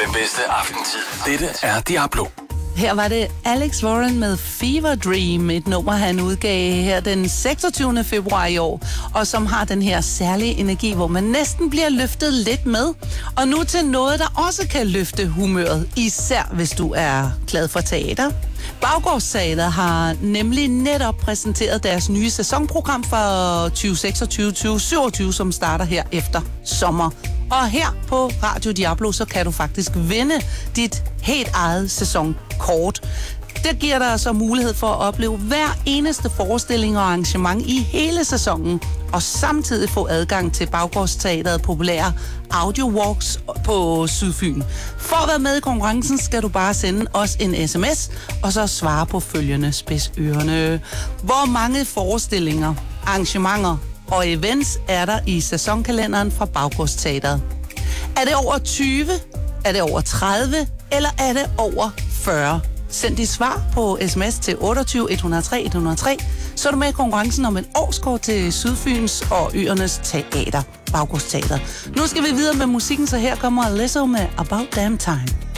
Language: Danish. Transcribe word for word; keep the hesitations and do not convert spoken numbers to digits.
Den bedste aftentid. Dette er Diablo. Her var det Alex Warren med Fever Dream, et nummer, han udgav her den seksogtyvende februar i år, og som har den her særlige energi, hvor man næsten bliver løftet lidt med. Og nu til noget, der også kan løfte humøret, især hvis du er glad for teater. Baggårdsteatret har nemlig netop præsenteret deres nye sæsonprogram for tyve seksogtyve til tyve syvogtyve, som starter her efter sommer. Og her på Radio Diablo, så kan du faktisk vinde dit helt eget sæsonkort. Det giver dig så mulighed for at opleve hver eneste forestilling og arrangement i hele sæsonen, og samtidig få adgang til Baggårdsteatret populære audio-walks på Sydfyn. For at være med i konkurrencen skal du bare sende os en sms, og så svare på følgende spidsørerne. Hvor mange forestillinger, arrangementer og events er der i sæsonkalenderen fra Baggårdsteatret? Er det over tyve? Er det over tredive? Eller er det over fyrre? Send dit svar på sms til otteogtyve et hundrede og tre et hundrede og tre, så er du med i konkurrencen om en årskort til Sydfyns og øernes teater, Baggårdsteatret. Nu skal vi videre med musikken, så her kommer Lizzo med About Damn Time.